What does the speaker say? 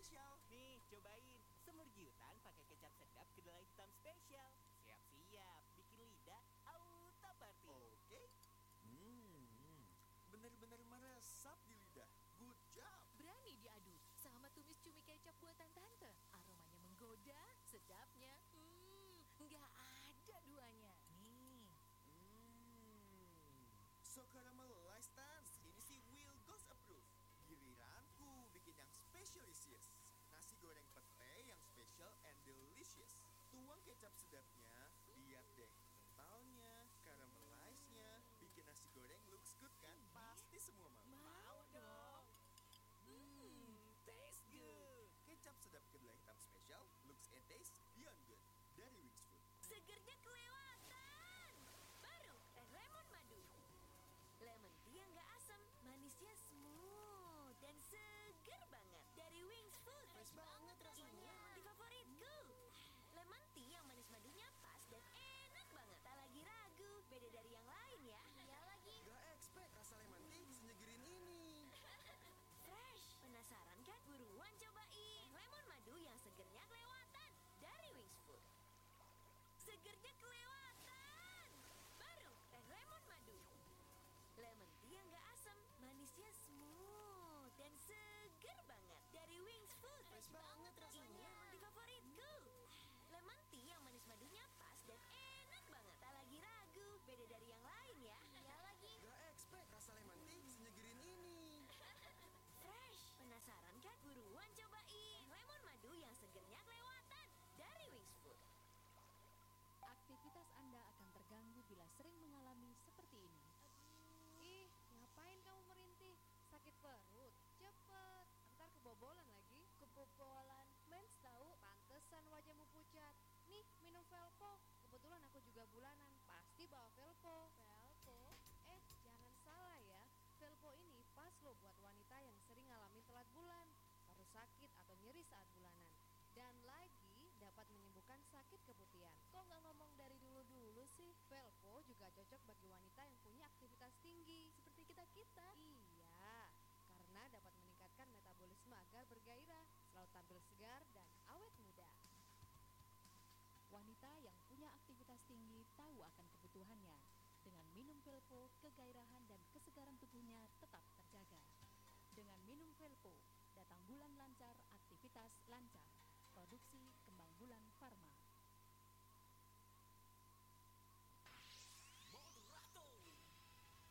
spesial. Nih, cobain semur giutan pakai kecap sedap kedelai hitam spesial. Siap-siap, bikin lidah auto party. Oke. Bener-bener meresap di lidah. Good job. Berani diadu sama tumis cumi kecap buatan tante. Aromanya menggoda, sedapnya, nggak ada duanya. Nih. So caramelized Tan. Ini sih Will Goes Approve. Giliranku bikin yang specialisious. Nasi goreng pete yang special and delicious. Tuang kecap sedapnya, lihat deh kentalnya, caramelized-nya. Bikin nasi goreng looks good kan? Pasti semua mau. Mau dong. Taste good. Kecap sedap kedelai hitam special, looks and taste beyond good. Dari Wings Food. Segernya kelewatan. Baru teh lemon madu. Lemon tea yang gak asam, manisnya smooth dan seger banget. Dari Wings Food. Fresh banget rasanya. Ini roti favoritku. Lemon tea yang manis madunya pas dan enak banget. Tak lagi ragu, beda dari yang lain ya. Iya lagi. Gak expect rasa lemon tea senyegerin ini. Fresh. Penasaran kan? Buruan cobain. Lemon madu yang segernya kelewatan. Dari Wings Food. Segernya kelewatan. Baru teh lemon madu. Lemon tea yang gak asam, manisnya smooth dan seger banget. Dari Wings Food. Fresh banget rasanya. Ini roti favoritku. Lemon tea yang manis madunya pas dan enak banget. Tak lagi ragu, beda dari yang lain ya. Iya lagi. Gak expect rasa lemon tea senyegerin ini. Fresh. Penasaran kan? Buruan cobain. Lemon madu yang segernya kelewatan. Dari Wings Food. Aktivitas Anda akan terganggu bila sering mengalami seperti ini. Ih, ngapain kamu merintih? Sakit perut? Cepet, ntar kebobolan lagi. Kebobolan? Mens tahu, pantesan wajahmu pucat. Nih, minum Velpo. Kebetulan aku juga bulanan, pasti bawa Velpo. Velpo? Jangan salah ya. Velpo ini pas loh buat wanita yang sering ngalamin telat bulan, baru sakit atau nyeri saat bulanan. Dan lagi dapat menyembuhkan sakit keputihan. Kok nggak ngomong dari dulu-dulu sih? Velpo juga cocok bagi wanita yang punya aktivitas tinggi seperti kita-kita. Iya, karena dapat meningkatkan metabolisme agar bergairah, selalu tampil segar dan awet muda. Wanita yang punya aktivitas tinggi tahu akan kebutuhannya. Dengan minum Velpo, kegairahan dan kesegaran tubuhnya tetap terjaga. Dengan minum Velpo, datang bulan lancar, aktivitas lancar. Produksi Kembang Bulan Pharma.